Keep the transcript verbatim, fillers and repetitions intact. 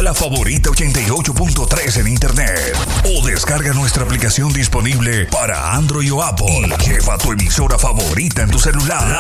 la favorita ochenta y ocho punto tres en internet o descarga nuestra aplicación disponible para Android o Apple. Lleva tu emisora favorita en tu celular.